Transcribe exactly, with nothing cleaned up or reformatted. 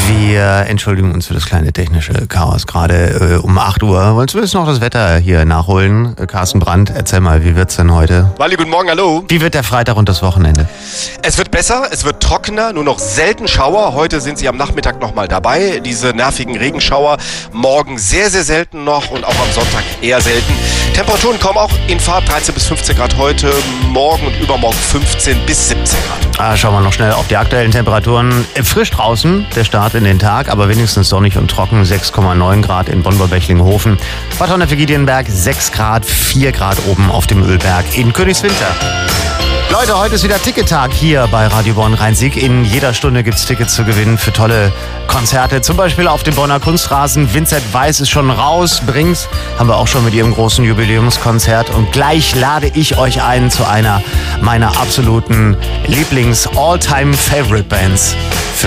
Wir entschuldigen uns für das kleine technische Chaos gerade äh, um acht Uhr. Wollen zumindest noch das Wetter hier nachholen. Äh, Carsten Brandt, erzähl mal, wie wird's denn heute? Wally, guten Morgen, hallo. Wie wird der Freitag und das Wochenende? Es wird besser, es wird trockener, nur noch selten Schauer. Heute sind sie am Nachmittag nochmal dabei, diese nervigen Regenschauer. Morgen sehr, sehr selten noch und auch am Sonntag eher selten. Temperaturen kommen auch in Fahrt, dreizehn bis fünfzehn Grad heute, morgen und übermorgen fünfzehn bis siebzehn Grad. Ah, schauen wir noch schnell auf die aktuellen Temperaturen. Frisch draußen, der Start in den Tag, aber wenigstens sonnig und trocken. sechs Komma neun Grad in Bonn-Bechlingenhofen. Bad Honnef-Giedienberg sechs Grad, vier Grad oben auf dem Ölberg in Königswinter. Leute, heute ist wieder Tickettag hier bei Radio Bonn-Rhein-Sieg. In jeder Stunde gibt es Tickets zu gewinnen für tolle Konzerte. Zum Beispiel auf dem Bonner Kunstrasen. Vincent Weiss ist schon raus. Brings haben wir auch schon mit ihrem großen Jubiläumskonzert. Und gleich lade ich euch ein zu einer meiner absoluten Lieblings-All-Time-Favorite-Bands. Für